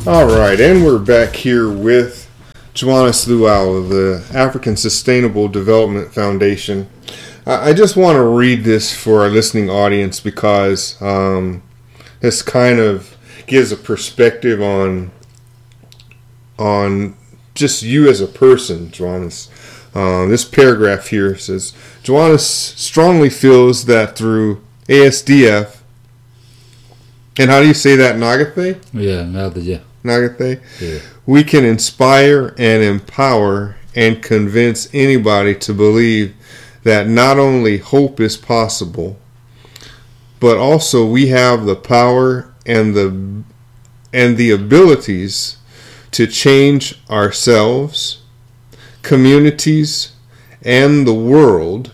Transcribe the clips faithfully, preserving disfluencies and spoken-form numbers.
All right, and we're back here with Johannes Luau of the African Sustainable Development Foundation. I just want to read this for our listening audience because um, this kind of gives a perspective on on just you as a person, Johannes. Uh, this paragraph here says, Johannes strongly feels that through A S D F, and how do you say that, Nagathe? Yeah, Nagathe. Nagathe? Yeah. We can inspire and empower and convince anybody to believe that not only hope is possible, but also we have the power and the and the abilities to change ourselves, communities, and the world.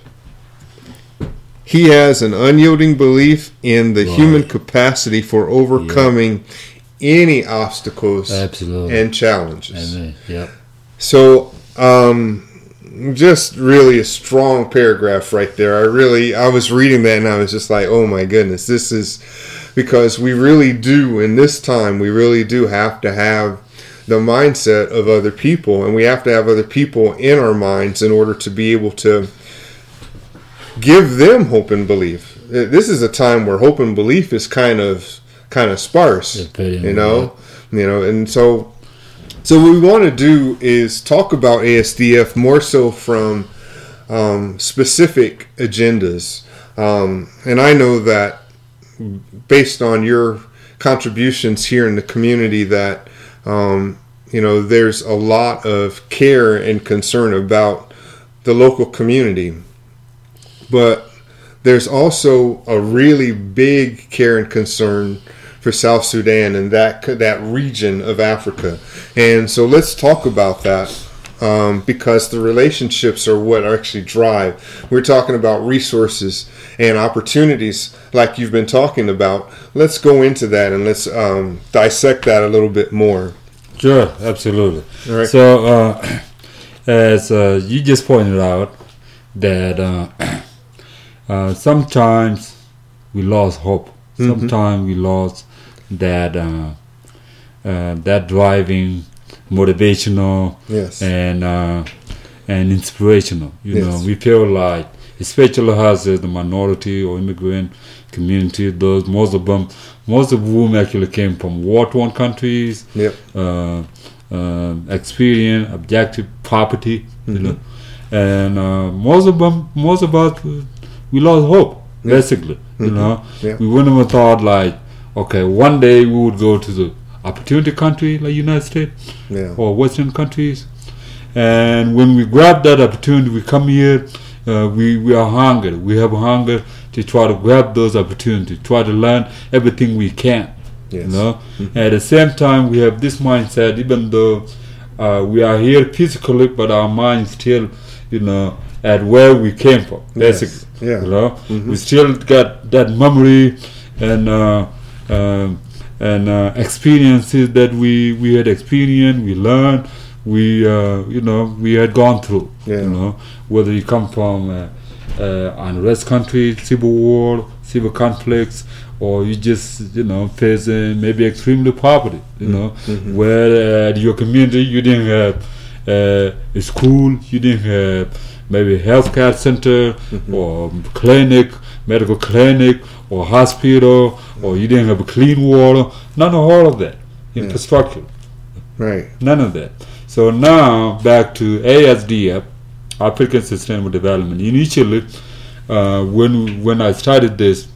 He has an unyielding belief in the right. human capacity for overcoming yeah. any obstacles Absolutely. and challenges. Amen. Yep. So, um, just really a strong paragraph right there. I really, I was reading that and I was just like, oh my goodness, this is because we really do, in this time, we really do have to have the mindset of other people, and we have to have other people in our minds in order to be able to give them hope and belief. This is a time where hope and belief is kind of kind of sparse, you know, you know, and so so what we want to do is talk about A S D F more so from um, specific agendas, um, and I know that based on your contributions here in the community that um, you know there's a lot of care and concern about the local community. But there's also a really big care and concern for South Sudan and that that region of Africa. And so let's talk about that um, because the relationships are what actually drive. We're talking about resources and opportunities like you've been talking about. Let's go into that and let's um, dissect that a little bit more. Sure, absolutely. All right. So uh, as uh, you just pointed out that uh, Uh, sometimes we lost hope. Mm-hmm. Sometimes we lost that uh, uh, that driving, motivational, yes. and uh, and inspirational. You yes. know, we feel like, especially us as the minority or immigrant community, those most of them, most of whom actually came from war-torn countries, yep. uh, uh, experience objective poverty. Mm-hmm. You know, and uh, most of them, most of us. We lost hope, basically. Mm-hmm. You know, yeah. we wouldn't have thought like, okay, one day we would go to the opportunity country like United States yeah. or Western countries, and when we grab that opportunity, we come here. Uh, we we are hungry. We have hunger to try to grab those opportunities, try to learn everything we can. Yes. You know, mm-hmm. at the same time, we have this mindset. Even though uh, we are here physically, but our mind still, you know, at where we came from, basically. Yes. Yeah. You know, mm-hmm. we still got that memory and uh, uh, and uh, experiences that we, we had experienced, we learned, we uh, you know we had gone through. Yeah. You know, whether you come from uh, uh, unrest country, civil war, civil conflicts, or you just you know facing maybe extremely poverty. You know, mm-hmm. where uh, your community you didn't have uh, a school, you didn't have maybe healthcare center mm-hmm. or clinic, medical clinic or hospital, or you didn't have a clean water. None of all of that infrastructure. Yeah. Right. None of that. So now back to A S D F, African Sustainable Development. Initially, uh, when when I started this,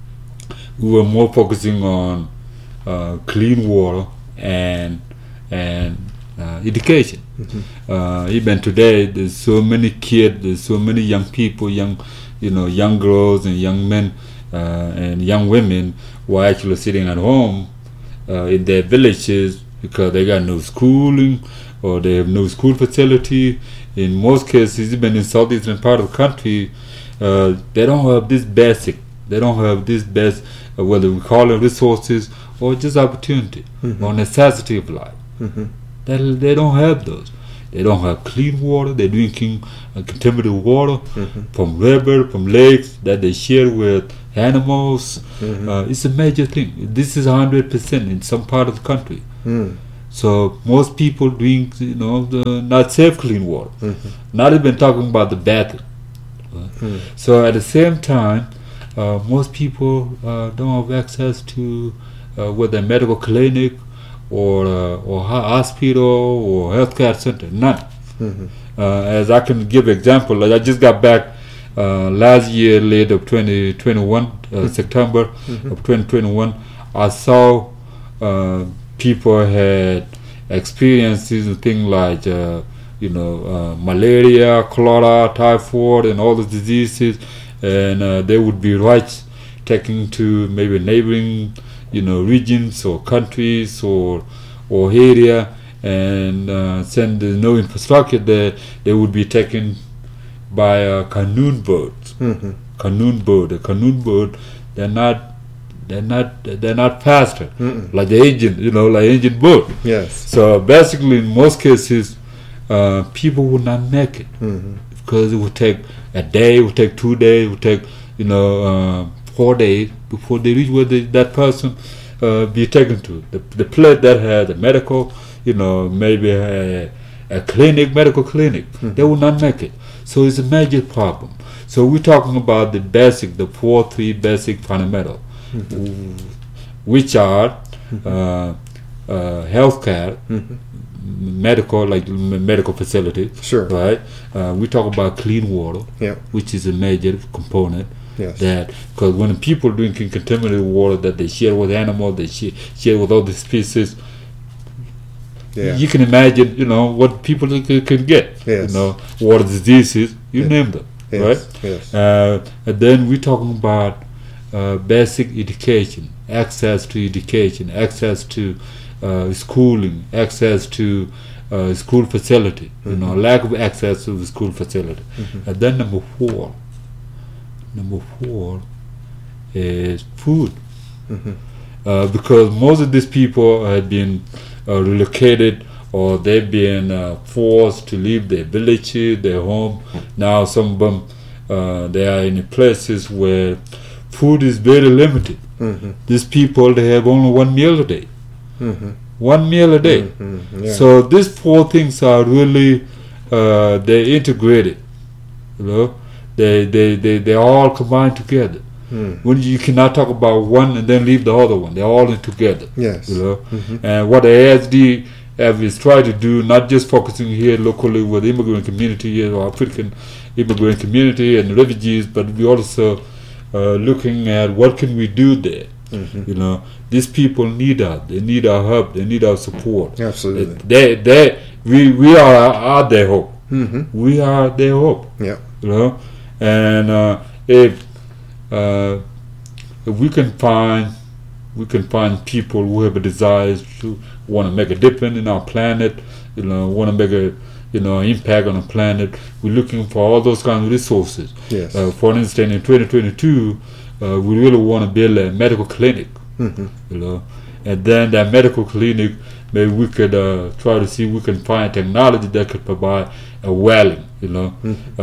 we were more focusing on uh, clean water and and uh, education. Mm-hmm. Uh, even today, there's so many kids, there's so many young people, young, you know, young girls and young men uh, and young women who are actually sitting at home uh, in their villages because they got no schooling or they have no school facility. In most cases, even in southeastern part of the country, uh, they don't have this basic. They don't have this best, uh, whether we call it resources or just opportunity mm-hmm. or necessity of life. Mm-hmm. They, they don't have those. They don't have clean water. They're drinking uh, contaminated water mm-hmm. from river, from lakes that they share with animals. Mm-hmm. Uh, it's a major thing. This is one hundred percent in some part of the country. Mm. So most people drink, you know, the not safe clean water. Mm-hmm. Not even talking about the bathroom. Mm-hmm. So at the same time, uh, most people uh, don't have access to uh, whether a medical clinic or uh, or hospital or healthcare center. None. Mm-hmm. Uh, as I can give example, like I just got back uh, last year, late of twenty twenty-one, uh, mm-hmm. September mm-hmm. of twenty twenty-one. I saw uh, people had experienced these things like uh, you know uh, malaria, cholera, typhoid, and all the diseases, and uh, they would be right taken to maybe neighboring you know regions or countries or or area, and uh, since there's no infrastructure there, they would be taken by a canoe boat. Mm-hmm. Canoe boat. A canoe boat, they're not they're not they're not faster Mm-mm. like the engine, you know, like engine boat. Yes. So basically, in most cases, uh, people would not make it Mm-hmm. because it would take a day, it would take two days, it would take you know uh, four days before they reach where they, that person uh, be taken to. The the place that has a medical, you know, maybe a, a clinic, medical clinic, Mm-hmm. they would not make it. So it's a major problem. So we're talking about the basic, the four, three basic fundamental, Mm-hmm. which are Mm-hmm. uh, uh, healthcare, Mm-hmm. medical, like m- medical facilities, Sure. right? Uh, we talk about clean water, Yeah. which is a major component. Yes. That because when people drinking contaminated water that they share with animals, they share, share with other species. Yeah. You can imagine, you know, what people can, can get. Yes. You know, water diseases, you Yeah. name them, Yes. right? Yes. Uh, and then we're talking about uh, basic education, access to education, access to uh, schooling, access to uh, school facility, you know, Mhm. lack of access to the school facility. Mhm. And then number four, number four is food. Mhm. Uh, because most of these people have been uh, relocated or they've been uh, forced to leave their villages, their home. Now some of them, uh, they are in places where food is very limited. Mhm. These people, they have only one meal a day. Mhm. One meal a day. Mhm. Yeah. So these four things are really, uh, they're integrated. You know, they, they, they, they all combine together. Mm. When you cannot talk about one and then leave the other one, they're all in together. Yes. You know, Mhm. and what the A S D have is try to do, not just focusing here locally with the immigrant community here, or African immigrant community and refugees, but we also uh, looking at what can we do there. Mhm. You know, these people need us. They need our help. They need our support. Absolutely. They, they, we, we are, are their hope. Mhm. We are their hope. Yeah. You know, and uh, if uh, if we can find we can find people who have a desire to want to make a difference in our planet, you know, want to make a you know impact on the planet. We're looking for all those kinds of resources. Yes. Uh, for instance, in twenty twenty-two, uh, we really want to build a medical clinic. Mhm. You know, and then that medical clinic, maybe we could uh, try to see if we can find technology that could provide a welling, you know, Mhm. uh,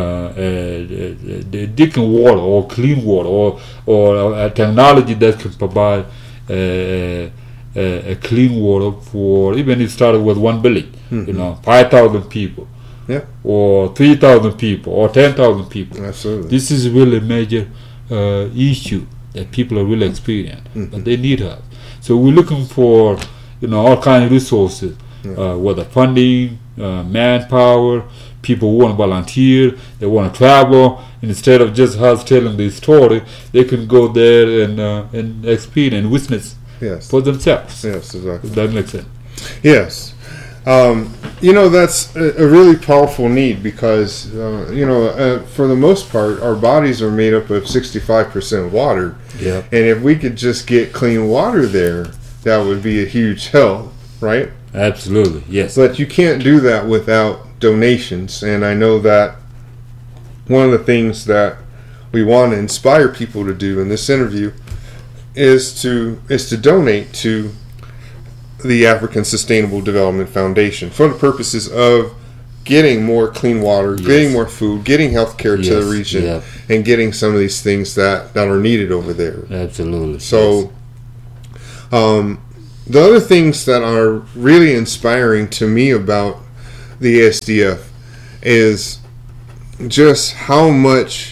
uh, uh, drinking water or clean water, or or a technology that can provide uh, a, a clean water for even if it started with one village, Mhm. you know, five thousand people, Yeah. or three thousand people, or ten thousand people. Absolutely. This is really a major uh, issue that people are really experiencing, Mhm. but they need help. So we're looking for, you know, all kinds of resources, Yeah. uh, whether funding, uh, manpower, people who want to volunteer, they want to travel. Instead of just us telling the story, they can go there and uh, and experience and witness Yes. for themselves. Yes. Exactly. If that makes sense. Yes. Um, you know, that's a, a really powerful need because, uh, you know, uh, for the most part, our bodies are made up of sixty-five percent water. Yeah. And if we could just get clean water there, that would be a huge help, right? Absolutely. Yes. But you can't do that without donations. And I know that one of the things that we want to inspire people to do in this interview is to is to donate to the African Sustainable Development Foundation for the purposes of getting more clean water, Yes. getting more food, getting health care to Yes, the region, yeah. and getting some of these things that, that are needed over there. Absolutely. So, um, the other things that are really inspiring to me about the A S D F is just how much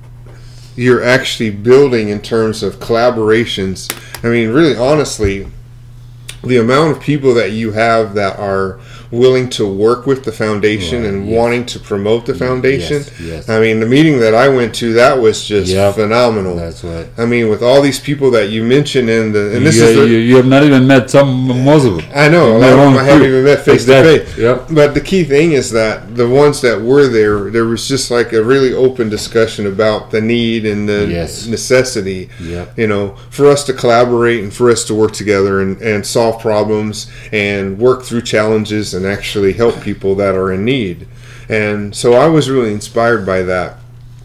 you're actually building in terms of collaborations. I mean, really, honestly, the amount of people that you have that are willing to work with the foundation Right, and yes. wanting to promote the foundation. Yes, yes. I mean, the meeting that I went to, that was just Yep, phenomenal. That's right. I mean, with all these people that you mentioned, in the and this you, is the, you, you have not even met some most of them. I know a You lot of met them one I haven't few. even met face Exactly. to face. Yep. But the key thing is that the ones that were there, there was just like a really open discussion about the need and the Yes. necessity, Yep. you know, for us to collaborate and for us to work together and, and solve problems and work through challenges and actually help people that are in need. And so I was really inspired by that.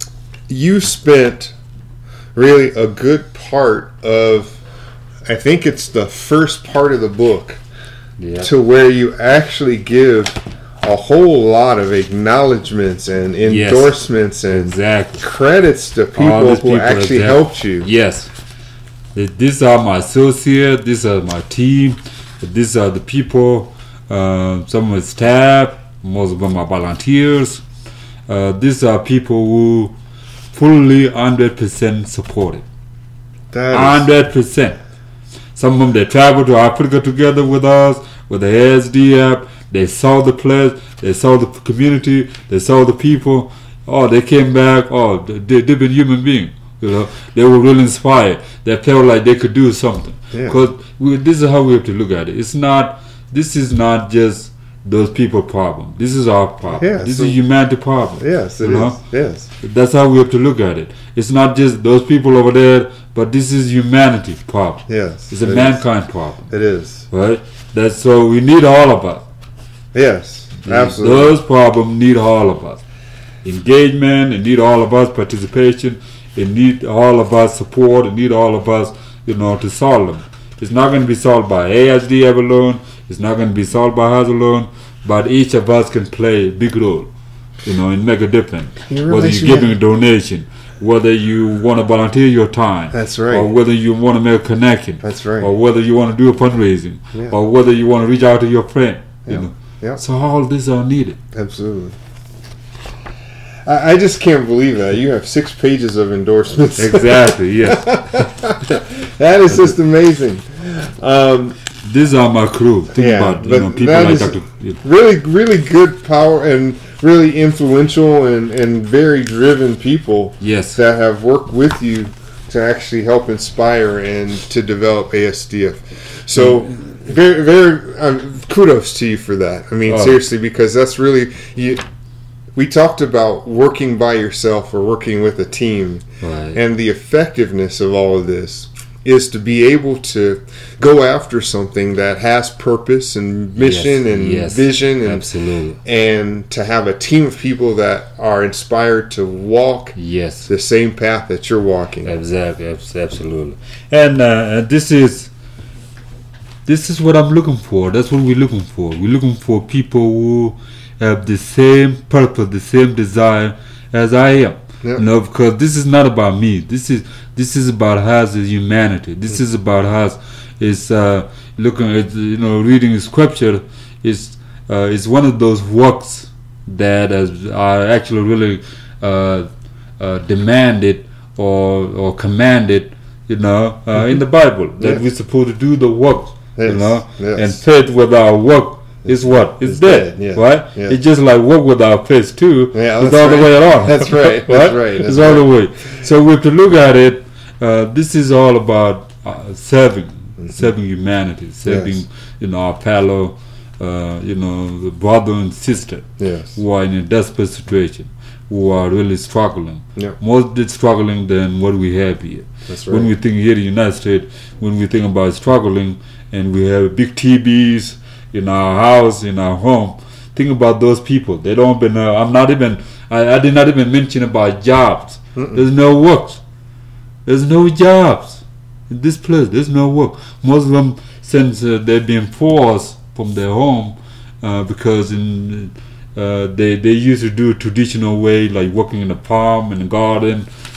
You spent really a good part of, I think it's the first part of the book, Yep. to where you actually give a whole lot of acknowledgments and Yes. endorsements and Exactly. credits to All people these who people actually exactly. helped you. Yes. Th- These are my associates. These are my team. These are the people. Uh, some are staff. Most of them are volunteers. Uh, these are people who fully one hundred percent supported. That is, one hundred percent. Some of them, they traveled to Africa together with us, with the A S D F. They saw the place, they saw the community, they saw the people. Oh, they came back. Oh, they, they've been human beings. You know, they were really inspired. They felt like they could do something. Yeah. Because this is how we have to look at it. It's not. This is not just those people problem. This is our problem. Yeah, this so- is humanity problem. yes, it you is. know? Yes. That's how we have to look at it. It's not just those people over there, but this is humanity problem. Yes. It's a it mankind problem, Is. It is. right? That's so we need all of us. Yes. Absolutely. Those problems need all of us. Engagement, it need all of us participation, it need all of us support, it need all of us, you know, to solve them. It's not going to be solved by A S D F alone. It's not going to be solved by us alone. But each of us can play a big role, you know, and make a difference. You Whether realize you're you giving have- a donation, whether you want to volunteer your time, That's right. or whether you want to make a connection, That's right. or whether you want to do a fundraising, Yeah. or whether you want to reach out to your friend, Yeah. you know. Yeah. So all these are needed. Absolutely. I, I just can't believe that. You have six pages of endorsements. Exactly. Yes. That is just amazing. Um, These are my crew. Think Yeah, about you but know people that like is- Doctor really, really good power and really influential and, and very driven people Yes. that have worked with you to actually help inspire and to develop A S D F. So, very, very um, kudos to you for that. I mean, Oh. seriously, because that's really you. We talked about working by yourself or working with a team, Right. and the effectiveness of all of this is to be able to go after something that has purpose and mission Yes, and yes, vision and absolutely. and to have a team of people that are inspired to walk Yes. the same path that you're walking. Exactly. abs- Absolutely. And uh, this is this is what I'm looking for. That's what we're looking for. We're looking for people who have the same purpose, the same desire as I am. Yeah. You know, because this is not about me. This is this is about us as humanity. This is about us. Is uh, looking at you know reading scripture is uh, is one of those works that is, are actually really uh, uh, demanded or or commanded. You know, uh, in the Bible that Yeah. we're supposed to do the work. You Yes, know, yes. and faith without work is what? It's It's dead, dead, yeah, right? yeah. It's just like work without faith too. Yeah, it's that's all the right. way around. That's right, that's right, It's that's all the right. way. So we have to look at it. Uh, this is all about uh, serving, serving humanity, serving Yes. you know our fellow, uh, you know, the brother and sister Yes. who are in a desperate situation, who are really struggling. Yeah. More did struggling than what we have here. That's When right. we think here in the United States, when we think about struggling and we have big T Vs in our house, in our home, think about those people. They don't even, uh, I'm not even, I, I did not even mention about jobs. Mm-mm. There's no work. There's no jobs in this place. There's no work. Most of them, since uh, they've been forced from their home, uh, because in uh, they they used to do a traditional way, like working in the farm and the garden,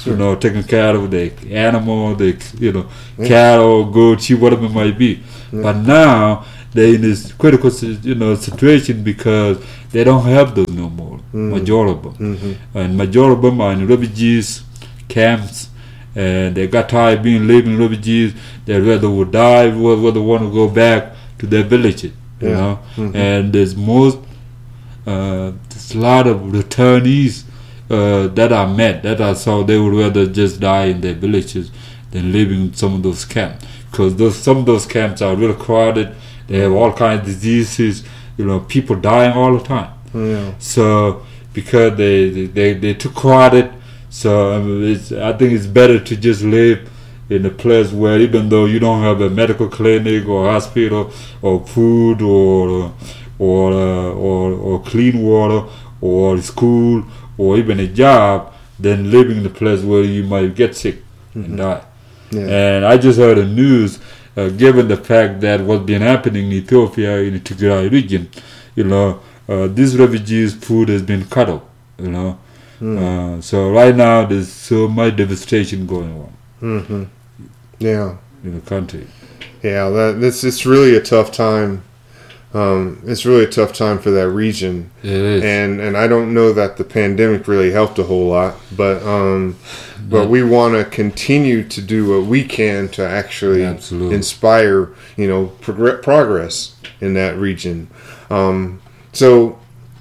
you know, taking care of the animal, the you know, yeah. cattle, goats, sheep, whatever it might be. Yeah. But now they're in this critical, you know, situation because they don't have those no more. Mm-hmm. Majority of them, mm-hmm. and majority of them are in refugees camps, and they got tired being living refugees. They rather would die, whether want to go back to their villages. You yeah. know, mm-hmm. and there's most, uh, there's a lot of returnees uh, that are met that are so they would rather just die in their villages than live in some of those camps, because those some of those camps are really crowded. They have all kinds of diseases. You know, people dying all the time. Yeah. So because they they they, they too crowded, so I, mean, it's, I think it's better to just live in a place where even though you don't have a medical clinic or hospital or food or or uh, or, or clean water or school or even a job, than living in a place where you might get sick mm-hmm. and die. Yeah. And I just heard the news, uh, given the fact that what's been happening in Ethiopia, in the Tigray region, you know, uh, these refugees' food has been cut off, you know. Mm. Uh, so right now there's so much devastation going on. Mm-hmm. Yeah. In the country. Yeah, that this it's really a tough time. Um, it's really a tough time for that region. It is. And and I don't know that the pandemic really helped a whole lot, but um, but we want to continue to do what we can to actually Absolutely. inspire, you know, prog- progress in that region. Um, so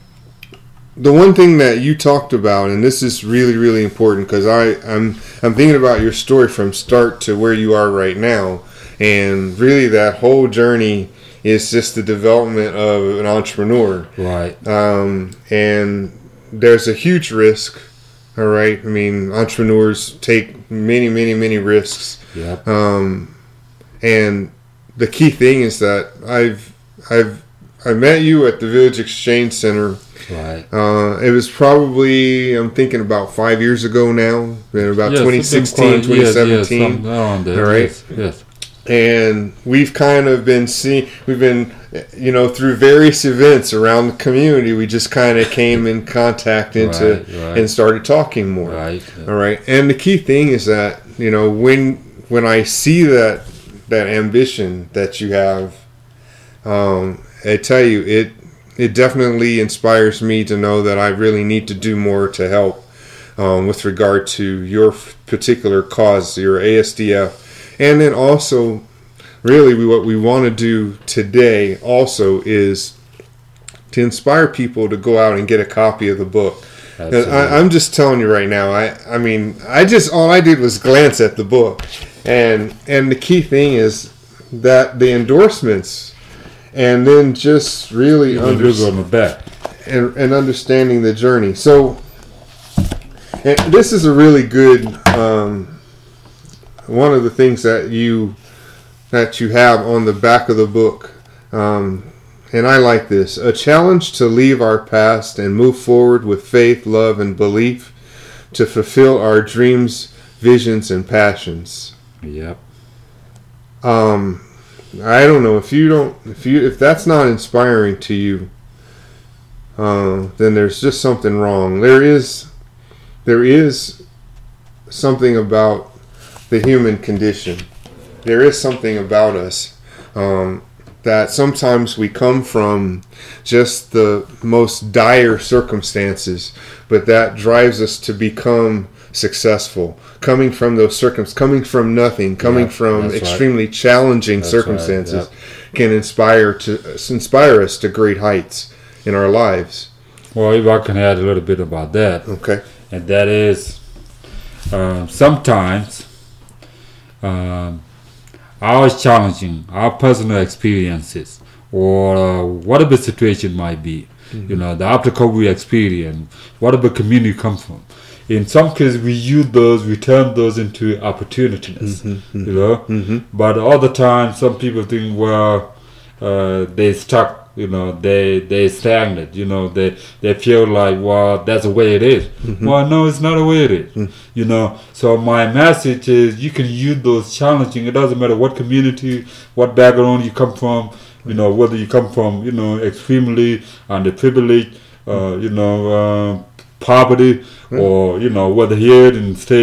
the one thing that you talked about, and this is really, really important because I I'm I'm thinking about your story from start to where you are right now, and really that whole journey is just the development of an entrepreneur. Right. Um, and there's a huge risk. All right. I mean, entrepreneurs take many, many, many risks. Yep. Um, and the key thing is that I've I've I met you at the Village Exchange Center. Right. Uh, it was probably, I'm thinking about five years ago now, about yes, twenty sixteen, twenty seventeen. Yes, yes, all right. Yes, yes. And we've kind of been seeing, we've been, you know, through various events around the community, we just kind of came in contact into right, right. and started talking more. Right. All right. And the key thing is that, you know, when when I see that that ambition that you have, um, I tell you, it it definitely inspires me to know that I really need to do more to help um, with regard to your particular cause, your A S D F. And then also, really, we, what we want to do today also is to inspire people to go out and get a copy of the book. I, I'm just telling you right now. I, I mean, I just all I did was glance at the book, and and the key thing is that the endorsements, and then just really under, and, and understanding the journey. So, and this is a really good. Um, One of the things that you that you have on the back of the book, um, and I like this: a challenge to leave our past and move forward with faith, love, and belief to fulfill our dreams, visions, and passions. Yep. Um, I don't know if you don't if you if that's not inspiring to you, uh, then there's just something wrong. There is there is something about the human condition. There is something about us um, that sometimes we come from just the most dire circumstances, but that drives us to become successful. Coming from those circumstances, coming from nothing, coming yeah, from extremely right. challenging that's circumstances, right, yeah. can inspire to inspire us to great heights in our lives. Well, if I can add a little bit about that, okay, and that is uh, sometimes. Um, our challenging, our personal experiences, or uh, whatever the situation might be, mm-hmm. you know, the obstacle we experience, whatever community come from. In some cases, we use those, we turn those into opportunities, mm-hmm. you know. Mm-hmm. But all the time, some people think, well, uh, they stuck. You know, they they stagnant. You know, they they feel like, well, that's the way it is. Mm-hmm. Well, no, it's not the way it is. Mm-hmm. You know, so my message is, you can use those challenging. It doesn't matter what community, what background you come from. You know, whether you come from, you know, extremely underprivileged, uh, you know, uh, poverty, mm-hmm. or you know, whether here in the state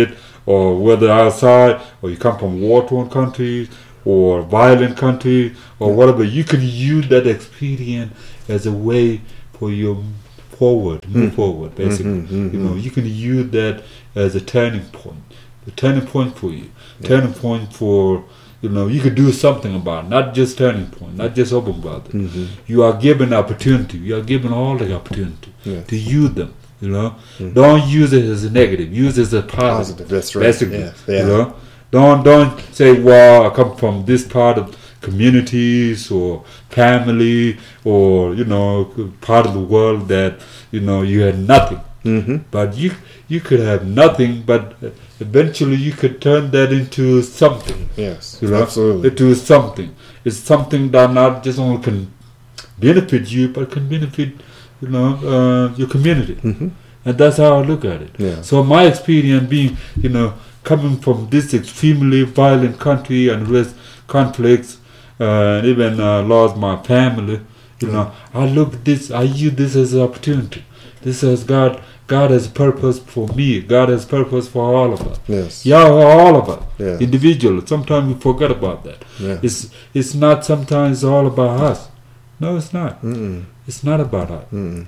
or whether outside, or you come from war-torn countries, or violent countries, or whatever, you can use that experience as a way for your forward, move mm. forward, basically. Mm-hmm, mm-hmm. You know, you can use that as a turning point, a turning point for you, yeah. turning point for, you know, you could do something about it, not just turning point, not just open about it. Mm-hmm. You are given opportunity. You are given all the opportunity yeah. to use them. You know, mm-hmm. don't use it as a negative. Use it as a positive. positive that's right. Basically, yeah. Yeah. you know, don't don't say, well, I come from this part of communities or family or, you know, part of the world that, you know, you had nothing. Mm-hmm. But you you could have nothing, but eventually you could turn that into something. Yes, you know, absolutely. Into something. It's something that not just only can benefit you, but can benefit, you know, uh, your community. Mm-hmm. And that's how I look at it. Yeah. So my experience being, you know, coming from this extremely violent country and with conflicts, uh, and even uh, lost my family, you mm-hmm. know, I look at this, I use this as an opportunity. This is God. God has purpose for me. God has purpose for all of us. Yes. Yeah, all of us. Yeah. Individually. Sometimes we forget about that. Yeah. It's it's not sometimes all about us. No, it's not. Mm-mm. It's not about us. Mm-mm.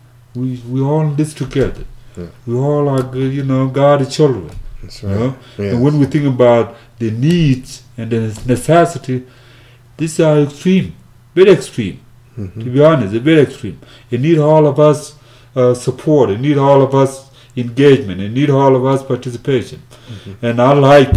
We we all in this together. Yeah. We all are, you know, God's children. That's right. You know? Yes. And when we think about the needs and the necessity, these are extreme, very extreme. Mm-hmm. To be honest, they're very extreme. It needs all of us uh, support. It needs all of us engagement. It needs all of us participation. Mm-hmm. And I like,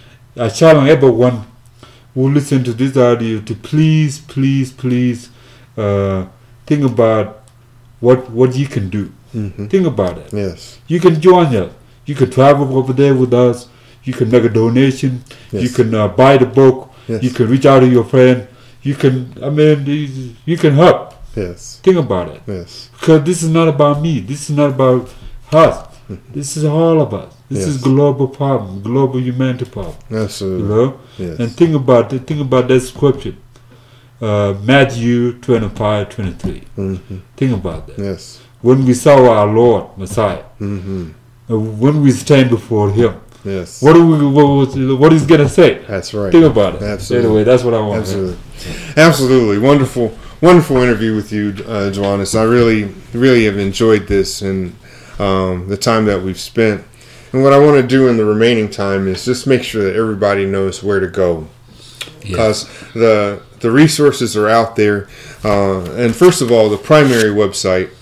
I challenge everyone who listen to this audio to please, please, please uh, think about what what you can do. Mm-hmm. Think about it. Yes. You can join us. You can travel over there with us. You can make a donation. Yes. You can uh, buy the book. Yes. You can reach out to your friend. You can, I mean, you can help. Yes. Think about it. Yes. Because this is not about me. This is not about us. Mm-hmm. This is all of us. This yes. is global problem, global humanity problem. Absolutely. You know? Yes. And think about it. Think about that scripture. Uh, Matthew twenty-five, twenty-three. Mm-hmm. Think about that. Yes. When we saw our Lord, Messiah, mm-hmm. uh, when we stand before Him, yes. what do we? What, was, what is going to say? That's right. Think about it. Absolutely. Anyway, that's what I want. Absolutely. Absolutely. Wonderful, wonderful interview with you, uh, Johannes. I really, really have enjoyed this and um, the time that we've spent. And what I want to do in the remaining time is just make sure that everybody knows where to go. Because yes. the the resources are out there. Uh, and first of all, the primary website,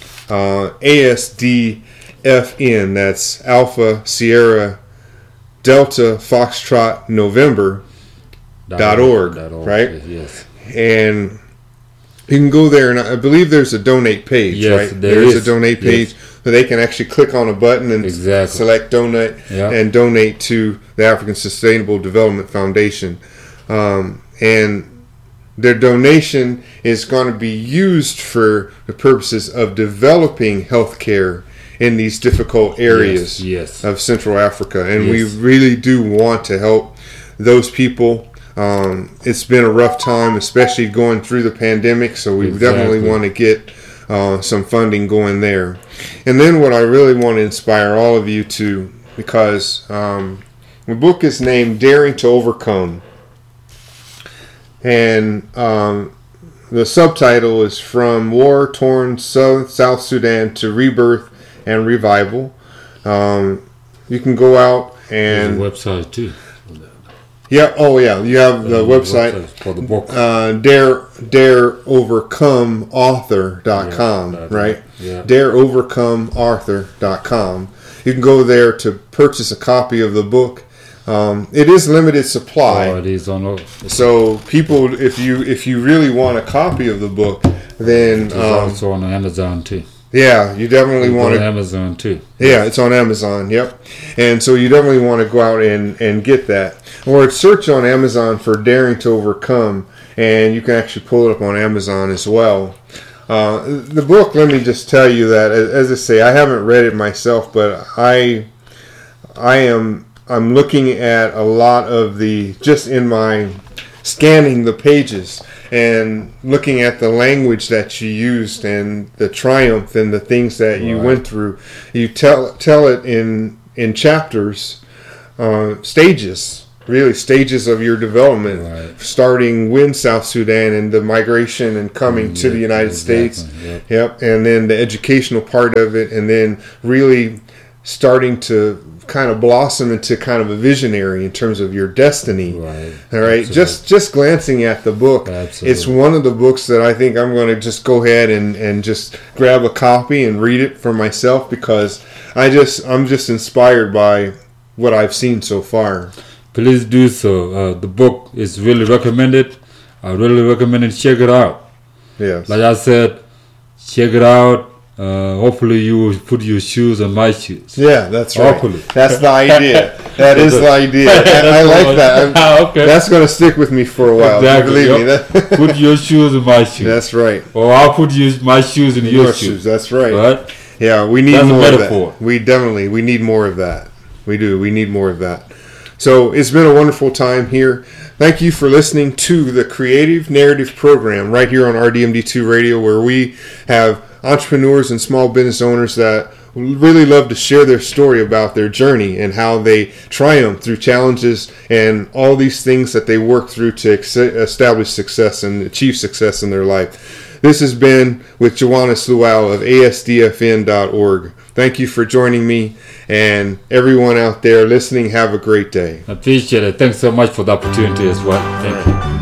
uh, A S D F N, that's Alpha Sierra Delta Foxtrot November dot org, right? Yes. And you can go there, and I believe there's a donate page, yes, right? There, there is. is a donate page yes. where they can actually click on a button and exactly. select donate yeah. and donate to the African Sustainable Development Foundation. Um, and their donation is going to be used for the purposes of developing healthcare in these difficult areas yes, yes. of Central Africa. And yes. we really do want to help those people. Um, it's been a rough time, especially going through the pandemic, so we exactly. definitely want to get uh, some funding going there. And then what I really want to inspire all of you to, because um, the book is named Daring to Overcome. And um, the subtitle is From War-Torn South, South Sudan to Rebirth and Revival. Um, you can go out and... There's a website too. Yeah, oh yeah, you have the uh, website, website for the book. Uh, dare dare overcome author dot com, yeah, right? Yeah. dare overcome author dot com. You can go there to purchase a copy of the book. Um, it is limited supply. Oh, it is on. So people, if you if you really want a copy of the book, then it's um, also on Amazon too. Yeah, you definitely want to. Amazon too. Yeah, it's on Amazon. Yep, and so you definitely want to go out and, and get that, or search on Amazon for Daring to Overcome, and you can actually pull it up on Amazon as well. Uh, the book, let me just tell you that, as I say, I haven't read it myself, but I, I am I'm looking at a lot of the just in my scanning the pages. And looking at the language that you used and the triumph and the things that you right. went through, you tell tell it in in chapters uh, stages, really stages of your development, Right. starting when South Sudan and the migration and coming to Yeah, the United exactly, States. yep. Yep, and then the educational part of it, and then really starting to kind of blossom into kind of a visionary in terms of your destiny. Right. All right, Absolutely. just just glancing at the book, Absolutely. it's one of the books that I think I'm going to just go ahead and, and just grab a copy and read it for myself, because I just I'm just inspired by what I've seen so far. Please do so. Uh, the book is really recommended. I really recommend it. Check it out. Yes. Like I said, check it out. Uh, hopefully you will put your shoes on my shoes. Yeah, that's right. Hopefully. That's the idea. That is the idea. I, I like that. I'm- okay. That's going to stick with me for a while. Exactly, Believe me. yep. That, Put your shoes in my shoes. that's right. Or I'll put you, my shoes in your, Your shoes. shoes. That's right. Right? Yeah, we need That's a more of metaphor. that. We definitely we need more of that. We do. We need more of that. So it's been a wonderful time here. Thank you for listening to the Creative Narrative Program right here on R D M D two Radio, where we have entrepreneurs and small business owners that really love to share their story about their journey and how they triumph through challenges and all these things that they work through to ex- establish success and achieve success in their life. This has been with Joannis Luau of A S D F N dot org. Thank you for joining me, and everyone out there listening, have a great day. I appreciate it. Thanks so much for the opportunity as well. Thank you.